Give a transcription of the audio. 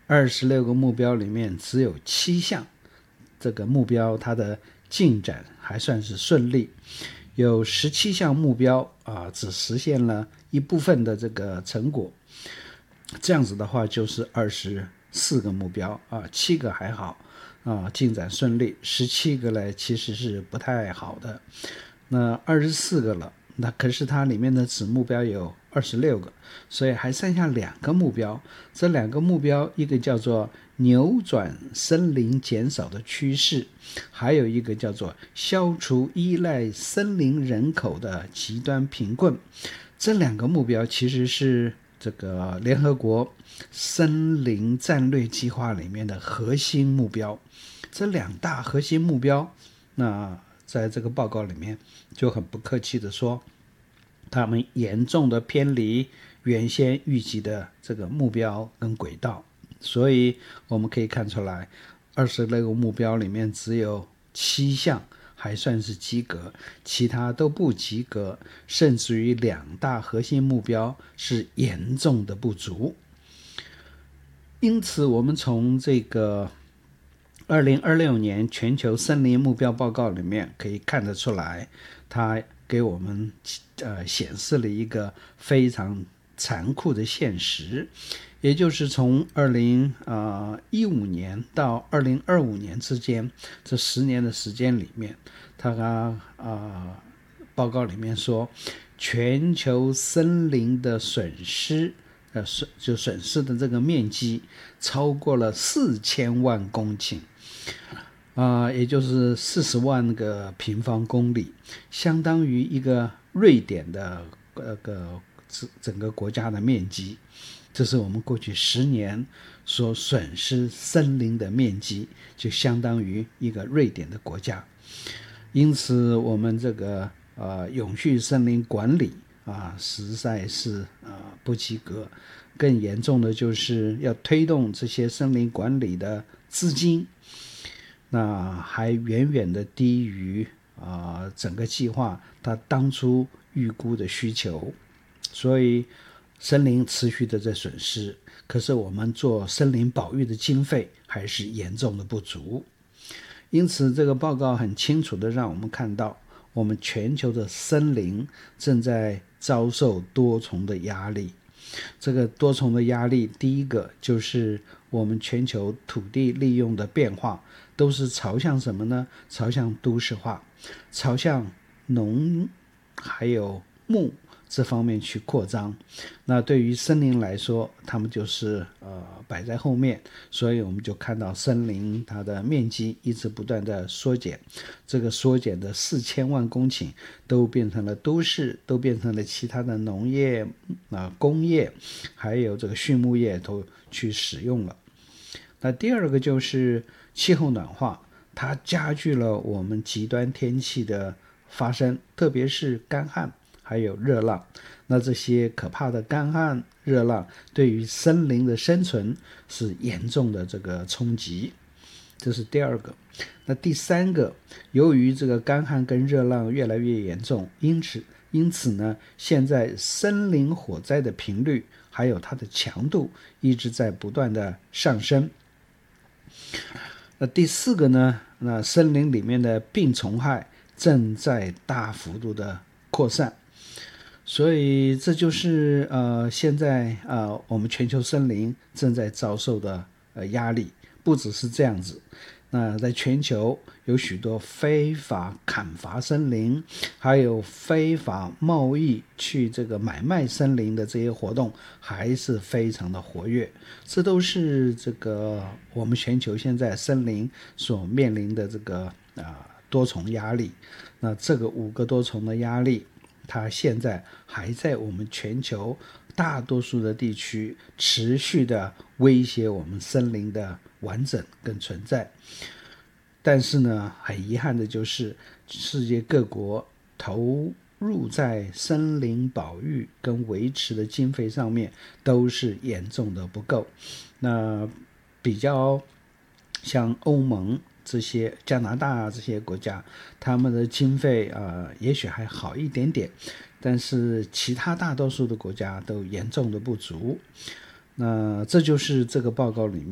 26个目标里面只有7项，这个目标它的进展还算是顺利，有17项目标只实现了一部分的这个成果，这样子的话就是24个目标7个还好进展顺利，17个呢其实是不太好的，那24个了，那可是它里面的子目标有26个，所以还剩下2个目标，这2个目标一个叫做扭转森林减少的趋势，还有一个叫做消除依赖森林人口的极端贫困，这2个目标其实是这个联合国森林战略计划里面的核心目标，这2大核心目标，那在这个报告里面就很不客气的说，他们严重的偏离原先预计的这个目标跟轨道，所以我们可以看出来26个目标里面只有7项还算是及格，其他都不及格，甚至于2大核心目标是严重的不足。因此我们从这个2026年全球森林目标报告里面可以看得出来，它给我们显示了一个非常残酷的现实，也就是从2015年到2025年之间这10年的时间里面，它报告里面说全球森林的损失就损失的这个面积超过了4000万公顷也就是40万个平方公里，相当于一个瑞典的整个国家的面积，这是我们过去10年所损失森林的面积，就相当于一个瑞典的国家。因此我们这个永续森林管理实在是不及格，更严重的就是要推动这些森林管理的资金，那还远远的低于整个计划它当初预估的需求，所以森林持续的在损失，可是我们做森林保育的经费还是严重的不足。因此这个报告很清楚的让我们看到，我们全球的森林正在遭受多重的压力。这个多重的压力，第一个就是我们全球土地利用的变化都是朝向什么呢？朝向都市化，朝向农还有牧这方面去扩张。那对于森林来说，它们就是摆在后面，所以我们就看到森林它的面积一直不断的缩减，这个缩减的4000万公顷都变成了都市，都变成了其他的农业工业还有这个畜牧业都去使用了。那第二个就是气候暖化，它加剧了我们极端天气的发生，特别是干旱还有热浪。那这些可怕的干旱热浪对于森林的生存是严重的这个冲击，这是第二个。那第三个，由于这个干旱跟热浪越来越严重，因此呢，现在森林火灾的频率还有它的强度一直在不断的上升。那第四个呢，那森林里面的病虫害正在大幅度的扩散，所以这就是现在我们全球森林正在遭受的压力。不只是这样子，那在全球有许多非法砍伐森林还有非法贸易去这个买卖森林的这些活动还是非常的活跃，这都是这个我们全球现在森林所面临的这个多重压力。那这个5个多重的压力，它现在还在我们全球大多数的地区持续的威胁我们森林的完整跟存在。但是呢，很遗憾的就是世界各国投入在森林保育跟维持的经费上面都是严重的不够。那比较像欧盟这些加拿大这些国家，他们的经费也许还好一点点，但是其他大多数的国家都严重的不足。那这就是这个报告里